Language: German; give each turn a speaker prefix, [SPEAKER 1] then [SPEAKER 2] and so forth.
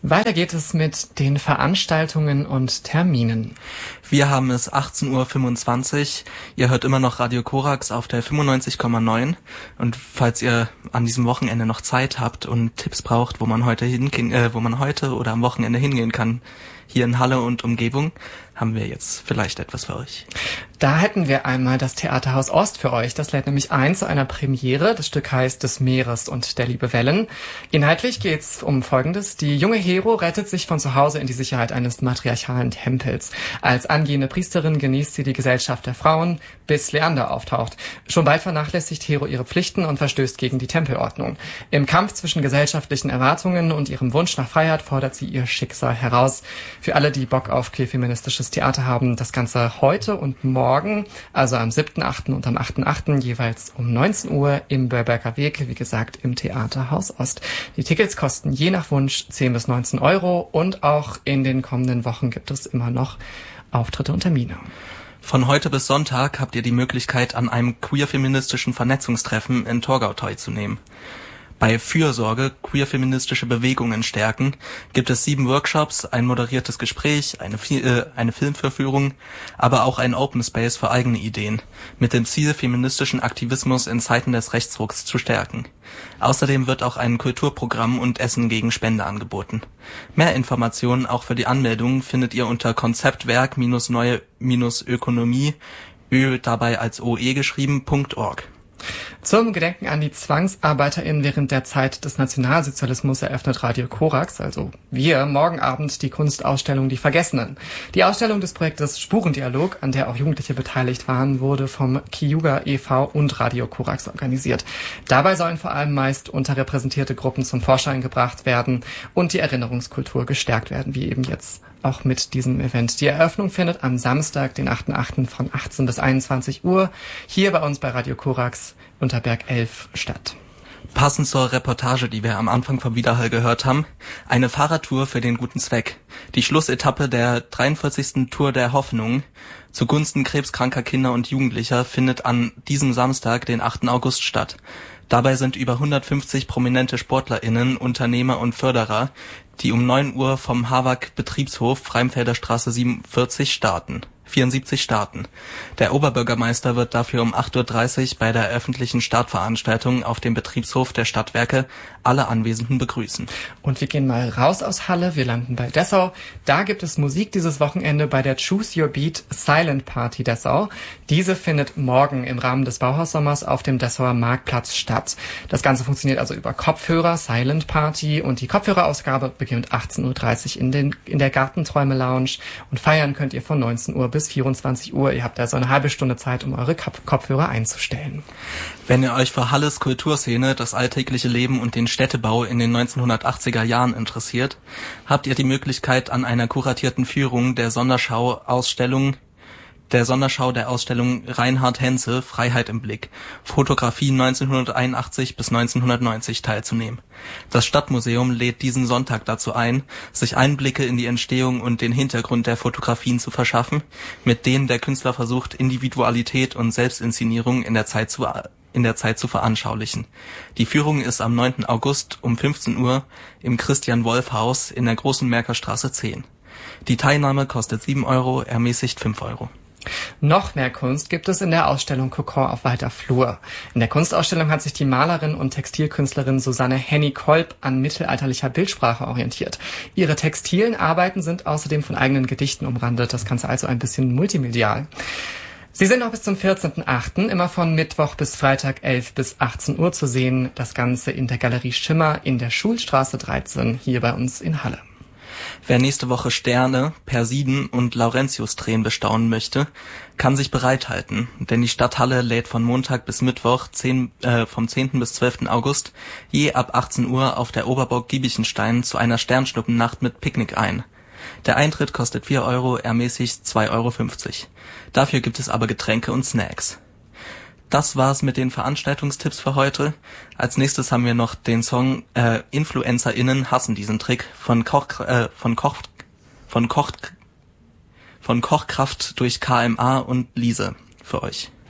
[SPEAKER 1] Weiter geht es mit den Veranstaltungen und Terminen.
[SPEAKER 2] Wir haben es 18:25 Uhr. Ihr hört immer noch Radio Korax auf der 95,9. Und falls ihr an diesem Wochenende noch Zeit habt und Tipps braucht, wo man heute oder am Wochenende hingehen kann, hier in Halle und Umgebung, haben wir jetzt vielleicht etwas für euch.
[SPEAKER 1] Da hätten wir einmal das Theaterhaus Ost für euch. Das lädt nämlich ein zu einer Premiere. Das Stück heißt Des Meeres und der liebe Wellen. Inhaltlich geht's um Folgendes. Die junge Hero rettet sich von zu Hause in die Sicherheit eines matriarchalen Tempels. Als angehende Priesterin genießt sie die Gesellschaft der Frauen, bis Leander auftaucht. Schon bald vernachlässigt Hero ihre Pflichten und verstößt gegen die Tempelordnung. Im Kampf zwischen gesellschaftlichen Erwartungen und ihrem Wunsch nach Freiheit fordert sie ihr Schicksal heraus. Für alle, die Bock auf queerfeministisches Theater haben, das Ganze heute und morgen, also am 7.8. und am 8.8. jeweils um 19 Uhr im Börberger Weg, wie gesagt im Theaterhaus Ost. Die Tickets kosten je nach Wunsch 10 bis 19 Euro und auch in den kommenden Wochen gibt es immer noch Auftritte und Termine.
[SPEAKER 2] Von heute bis Sonntag habt ihr die Möglichkeit, an einem queer-feministischen Vernetzungstreffen in Torgau teilzunehmen. Bei Fürsorge, queer-feministische Bewegungen stärken, gibt es 7 Workshops, ein moderiertes Gespräch, eine Filmvorführung, aber auch ein Open Space für eigene Ideen, mit dem Ziel, feministischen Aktivismus in Zeiten des Rechtsrucks zu stärken. Außerdem wird auch ein Kulturprogramm und Essen gegen Spende angeboten. Mehr Informationen auch für die Anmeldung findet ihr unter konzeptwerk-neue-ökonomie, dabei als OE geschrieben.org.
[SPEAKER 1] Zum Gedenken an die ZwangsarbeiterInnen während der Zeit des Nationalsozialismus eröffnet Radio Korax, also wir, morgen Abend die Kunstausstellung Die Vergessenen. Die Ausstellung des Projektes Spurendialog, an der auch Jugendliche beteiligt waren, wurde vom Kiyuga e.V. und Radio Korax organisiert. Dabei sollen vor allem meist unterrepräsentierte Gruppen zum Vorschein gebracht werden und die Erinnerungskultur gestärkt werden, wie eben jetzt auch mit diesem Event. Die Eröffnung findet am Samstag, den 8.8. von 18 bis 21 Uhr hier bei uns bei Radio Korax Unterberg 11 statt.
[SPEAKER 2] Passend zur Reportage, die wir am Anfang vom Widerhall gehört haben, eine Fahrradtour für den guten Zweck. Die Schlussetappe der 43. Tour der Hoffnung zugunsten krebskranker Kinder und Jugendlicher findet an diesem Samstag, den 8. August statt. Dabei sind über 150 prominente SportlerInnen, Unternehmer und Förderer, die um 9 Uhr vom Havak Betriebshof Freimfelder Straße 74 starten. Der Oberbürgermeister wird dafür um 8.30 Uhr bei der öffentlichen Startveranstaltung auf dem Betriebshof der Stadtwerke alle Anwesenden begrüßen.
[SPEAKER 1] Und wir gehen mal raus aus Halle, wir landen bei Dessau. Da gibt es Musik dieses Wochenende bei der Choose Your Beat Silent Party Dessau. Diese findet morgen im Rahmen des Bauhaussommers auf dem Dessauer Marktplatz statt. Das Ganze funktioniert also über Kopfhörer, Silent Party, und die Kopfhörerausgabe beginnt 18.30 Uhr in der Gartenträume Lounge und feiern könnt ihr von 19 Uhr bis 24 Uhr. Ihr habt also eine halbe Stunde Zeit, um eure Kopfhörer einzustellen.
[SPEAKER 2] Wenn ihr euch für Halles Kulturszene, das alltägliche Leben und den Städtebau in den 1980er Jahren interessiert, habt ihr die Möglichkeit, an einer kuratierten Führung der Sonderschau der Ausstellung Reinhard Henze, Freiheit im Blick, Fotografie 1981 bis 1990 teilzunehmen. Das Stadtmuseum lädt diesen Sonntag dazu ein, sich Einblicke in die Entstehung und den Hintergrund der Fotografien zu verschaffen, mit denen der Künstler versucht, Individualität und Selbstinszenierung in der Zeit zu veranschaulichen. Die Führung ist am 9. August um 15 Uhr im Christian-Wolf-Haus in der Großen Merkerstraße 10. Die Teilnahme kostet 7 Euro, ermäßigt 5 Euro.
[SPEAKER 1] Noch mehr Kunst gibt es in der Ausstellung Kokon auf weiter Flur. In der Kunstausstellung hat sich die Malerin und Textilkünstlerin Susanne Henny-Kolb an mittelalterlicher Bildsprache orientiert. Ihre textilen Arbeiten sind außerdem von eigenen Gedichten umrandet. Das Ganze also ein bisschen multimedial. Sie sind noch bis zum 14.8. immer von Mittwoch bis Freitag 11 bis 18 Uhr zu sehen. Das Ganze in der Galerie Schimmer in der Schulstraße 13 hier bei uns in Halle.
[SPEAKER 2] Wer nächste Woche Sterne, Persiden und Laurentius-Tränen bestaunen möchte, kann sich bereithalten, denn die Stadthalle lädt von Montag bis Mittwoch vom 10. bis 12. August je ab 18 Uhr auf der Oberburg Giebichenstein zu einer Sternschnuppennacht mit Picknick ein. Der Eintritt kostet 4 Euro, ermäßigt 2,50 Euro. Dafür gibt es aber Getränke und Snacks. Das war's mit den Veranstaltungstipps für heute. Als nächstes haben wir noch den Song InfluencerInnen hassen diesen Trick von Kochkraft durch KMA und Liese für euch.